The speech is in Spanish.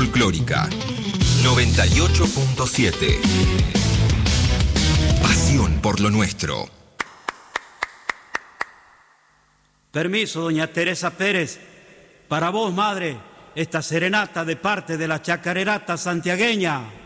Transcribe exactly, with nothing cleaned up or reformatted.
Folclórica noventa y ocho punto siete. Pasión por lo nuestro. Permiso, doña Teresa Pérez. Para vos, madre, esta serenata de parte de la chacarerata santiagueña.